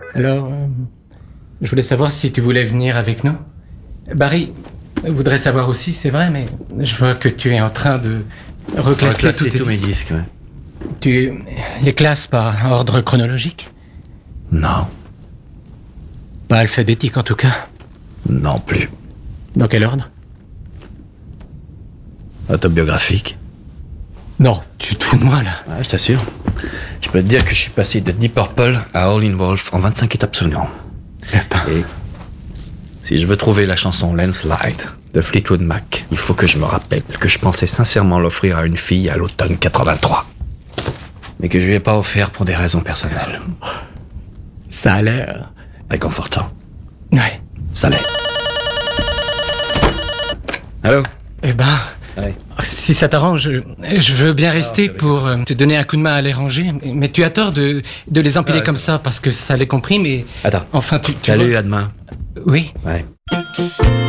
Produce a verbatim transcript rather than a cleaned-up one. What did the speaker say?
Alors, euh, je voulais savoir si tu voulais venir avec nous. Barry voudrait savoir aussi, c'est vrai, mais je vois que tu es en train de reclasser, reclasser tous, tous mes disques. disques. Ouais. Tu les classes par ordre chronologique? Non, Pas alphabétique en tout cas. non plus. Dans quel ordre? Autobiographique. Non, tu te fous de moi là. Ouais, je t'assure. Je peux te dire que je suis passé de Deep Purple à All in Wolf en vingt-cinq étapes seulement. Eh ben, Et si je veux trouver la chanson Landslide de Fleetwood Mac, il faut que je me rappelle que je pensais sincèrement l'offrir à une fille à l'automne quatre-vingt-trois. Mais que je lui ai pas offert pour des raisons personnelles. ça a l'air... Réconfortant. Ouais. Ça l'est. Allô? Eh ben, Ouais. si ça t'arrange, je, je veux bien rester ça va. pour euh, te donner un coup de main à les ranger. Mais tu as tort de, de les empiler Ouais, comme ça ça parce que ça les comprime et... Attends. Enfin, tu... tu Salut, vois- à demain. Oui. Ouais.